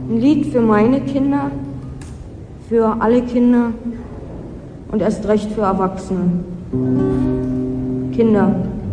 Ein Lied für meine Kinder, für alle Kinder und erst recht für Erwachsene. Kinder,